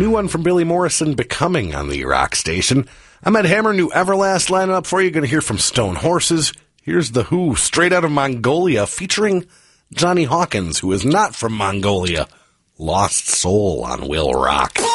new one from Billy Morrison, Becoming, on the Rock Station. I'm at Hammer, new Everlast lineup for you. Going to hear from Stone Horses. Here's The Who, straight out of Mongolia, featuring Johnny Hawkins, who is not from Mongolia. Lost Soul on Will Rock.